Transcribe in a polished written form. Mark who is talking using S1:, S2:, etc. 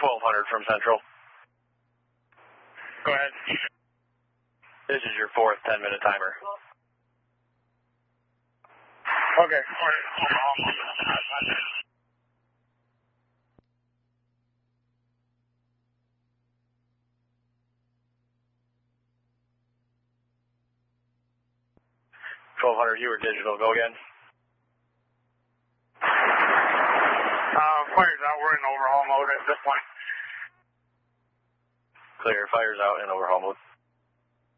S1: 1200 from Central.
S2: Go ahead.
S1: This is your fourth 10-minute timer.
S2: Okay.
S1: 1200, you were digital. Go again.
S2: Fire's out. We're in overhaul mode at this point.
S1: Clear. Fire's out in overhaul mode.